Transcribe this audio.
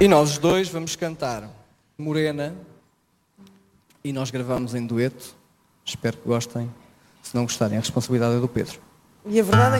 E nós os dois vamos cantar Morena e nós gravamos em dueto. Espero que gostem. Se não gostarem, a responsabilidade é do Pedro. E a verdade é